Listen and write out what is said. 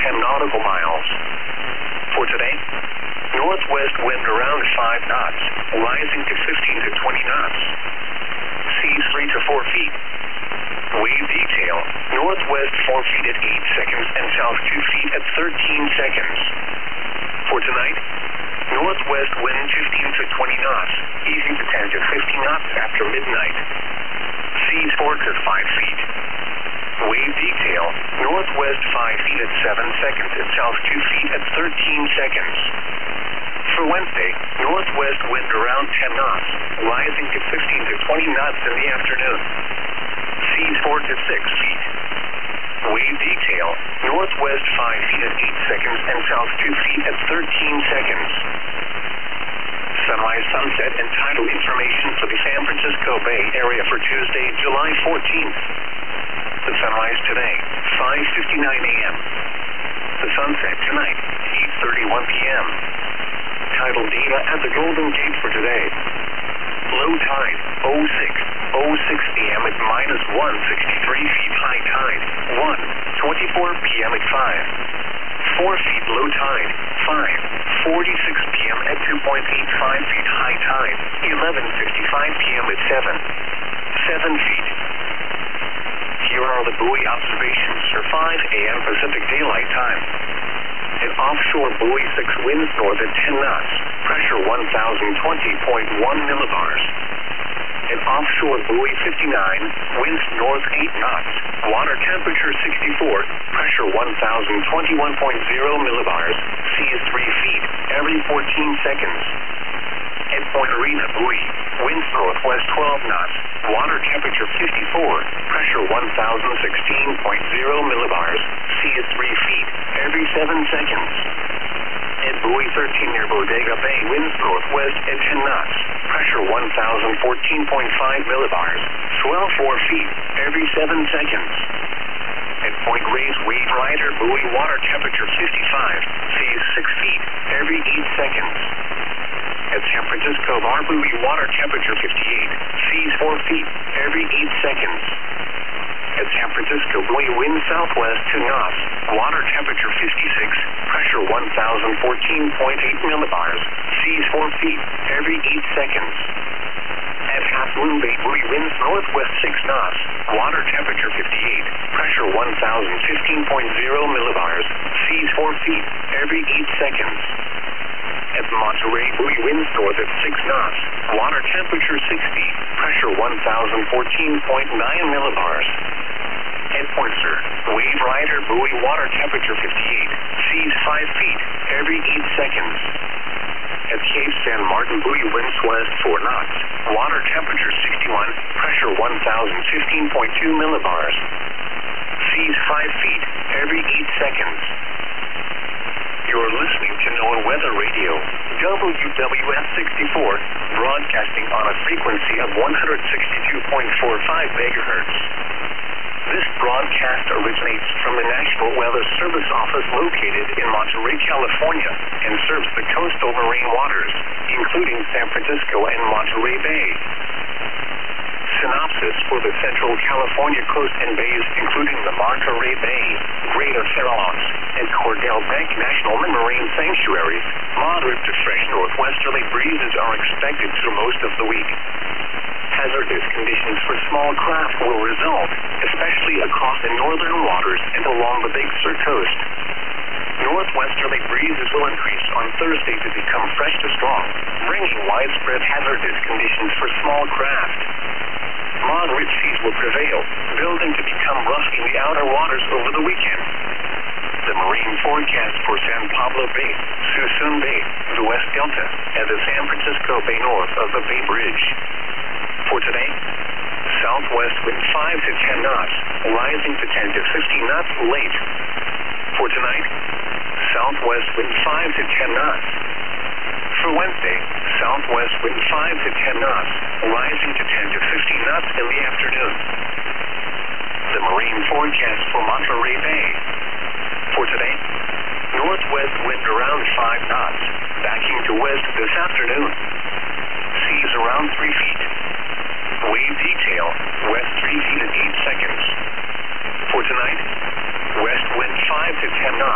10 nautical miles. For today, northwest wind around 5 knots, rising to 15 to 20 knots. Seas 3 to 4 feet. Wave detail, northwest 4 feet at 8 seconds and south 2 feet at 13 seconds. For tonight, northwest wind 15 to 20 knots, easing to 10 to 15 knots after midnight. Seas 4 to 5 feet. Wave detail, northwest 5 feet at 7 seconds and south 2 feet at 13 seconds. For Wednesday, northwest wind around 10 knots, rising to 15 to 20 knots in the afternoon. Seas 4 to 6 feet. Wave detail, northwest 5 feet at 8 seconds and south 2 feet at 13 seconds. Sunrise, sunset, and tidal information for the San Francisco Bay Area for Tuesday, July 14th. The sunrise today, 5:59 a.m. The sunset tonight, 8:31 p.m. Tidal data at the Golden Gate for today. Low tide, 06 p.m. at minus 163 feet. High tide, 1:24 p.m. at 4 feet. Low tide, 5:46 p.m. at 2.85 feet. High tide, 11:55 p.m. at 7 feet. Here are the buoy observations for 5 a.m. Pacific Daylight Time. An offshore buoy 6 winds north at 10 knots, pressure 1020.1 millibars. An offshore buoy 59, winds north 8 knots, water temperature 64, pressure 1021.0 millibars, seas 3 feet, every 14 seconds. At Point Arena buoy, winds northwest 12 knots, water temperature 54, pressure 1016.0 millibars, seas 3 feet, every 7 seconds. At buoy 13 near Bodega Bay, winds northwest at 10 knots, pressure 1014.5 millibars, swell 4 feet, every 7 seconds. At Point Reyes Wave Rider buoy, water temperature 55, seas 6 feet, every 8 seconds. At San Francisco Bar buoy, water temperature 58, seas 4 feet, every 8 seconds. At San Francisco buoy, wind southwest 2 knots, water temperature 56, pressure 1014.8 millibars, seas 4 feet, every 8 seconds. At Half Moon Bay buoy, winds northwest 6 knots, water temperature 58, pressure 1015.0 millibars, seas 4 feet, every 8 seconds. At Monterey buoy, winds north at 6 knots, water temperature 60, pressure 1014.9 millibars. At Point Sur, Wave Rider buoy, water temperature 58, seas 5 feet, every 8 seconds. At Cape San Martin buoy, winds west 4 knots, water temperature 61, pressure 1015.2 millibars. Seas 5 feet, every 8 seconds. You're listening to NOAA Weather Radio, WWF 64, broadcasting on a frequency of 162.45 megahertz. This broadcast originates from the National Weather Service Office located in Monterey, California, and serves the coastal marine waters, including San Francisco and Monterey Bay. Synopsis for the Central California coast and bays, including the Monterey Bay, Greater Farallones, and Cordell Bank National Marine Sanctuaries, moderate to fresh northwesterly breezes are expected through most of the week. Hazardous conditions for small craft will result, especially across the northern waters and along the Big Sur coast. Northwesterly breezes will increase on Thursday to become fresh to strong, bringing widespread hazardous conditions for small craft. Moderate seas will prevail, building to become rough in the outer waters over the weekend. The marine forecast for San Pablo Bay, Suisun Bay, the West Delta, and the San Francisco Bay north of the Bay Bridge. For today, southwest wind 5 to 10 knots, rising to 10 to 15 knots late. For tonight, southwest wind 5 to 10 knots. For Wednesday, southwest wind 5 to 10 knots, rising to 10 to 15 knots in the afternoon. The marine forecast for Monterey Bay. For today, northwest wind around 5 knots, backing to west this afternoon. Seas around 3 feet. Wave detail, west 3 feet at 8 seconds. For tonight, west wind 5 to 10 knots.